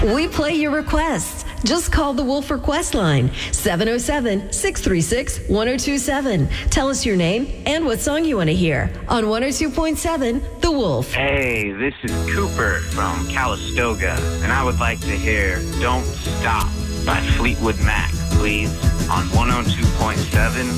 We play your requests. Just call the Wolf Request line, 707-636-1027. Tell us your name and what song you want to hear on 102.7 The Wolf. Hey, this is Cooper from Calistoga, and I would like to hear Don't Stop by Fleetwood Mac, please, on 102.7